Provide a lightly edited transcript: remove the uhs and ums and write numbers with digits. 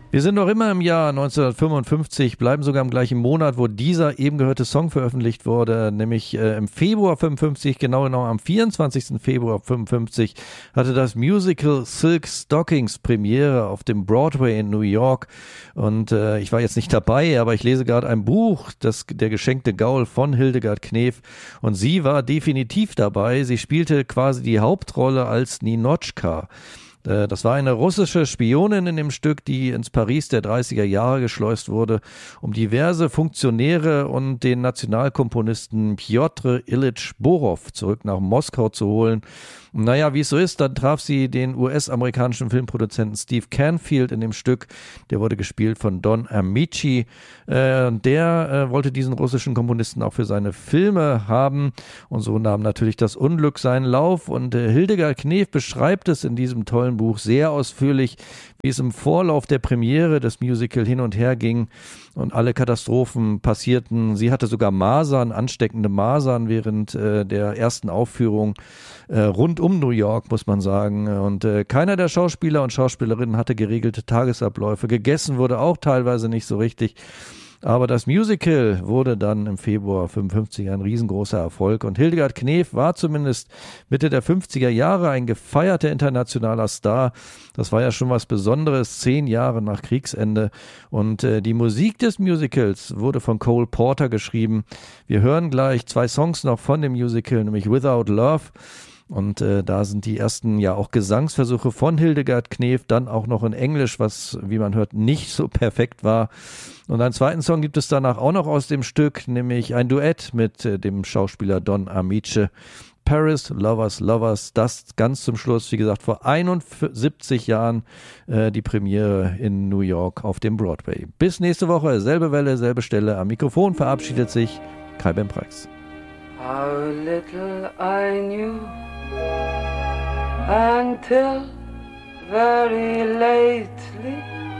Wir sind noch immer im Jahr 1955, bleiben sogar im gleichen Monat, wo dieser eben gehörte Song veröffentlicht wurde, nämlich im Februar 55, genau am 24. Februar 55 hatte das Musical Silk Stockings Premiere auf dem Broadway in New York und ich war jetzt nicht dabei, aber ich lese gerade ein Buch, Der geschenkte Gaul von Hildegard Knef, und sie war definitiv dabei. Sie spielte quasi die Hauptrolle als Ninotchka. Das war eine russische Spionin in dem Stück, die ins Paris der 30er Jahre geschleust wurde, um diverse Funktionäre und den Nationalkomponisten Pjotr Ilyich Borow zurück nach Moskau zu holen. Und naja, wie es so ist, dann traf sie den US-amerikanischen Filmproduzenten Steve Canfield in dem Stück. Der wurde gespielt von Don Ameche. Der wollte diesen russischen Komponisten auch für seine Filme haben. Und so nahm natürlich das Unglück seinen Lauf. Und Hildegard Knef beschreibt es in diesem tollen Buch sehr ausführlich, wie es im Vorlauf der Premiere des Musical hin und her ging und alle Katastrophen passierten. Sie hatte sogar Masern, ansteckende Masern während der ersten Aufführung rund um New York, muss man sagen. Und keiner der Schauspieler und Schauspielerinnen hatte geregelte Tagesabläufe. Gegessen wurde auch teilweise nicht so richtig. Aber das Musical wurde dann im Februar 55 ein riesengroßer Erfolg und Hildegard Knef war zumindest Mitte der 50er Jahre ein gefeierter internationaler Star. Das war ja schon was Besonderes, 10 Jahre nach Kriegsende. Und die Musik des Musicals wurde von Cole Porter geschrieben. Wir hören gleich 2 Songs noch von dem Musical, nämlich Without Love. Und da sind die ersten ja auch Gesangsversuche von Hildegard Knef, dann auch noch in Englisch, was, wie man hört, nicht so perfekt war. Und einen zweiten Song gibt es danach auch noch aus dem Stück, nämlich ein Duett mit dem Schauspieler Don Ameche. Paris, Lovers, Lovers, das ganz zum Schluss, wie gesagt, vor 71 Jahren die Premiere in New York auf dem Broadway. Bis nächste Woche, selbe Welle, selbe Stelle. Am Mikrofon verabschiedet sich Kai Ben Preis. How little I knew until very lately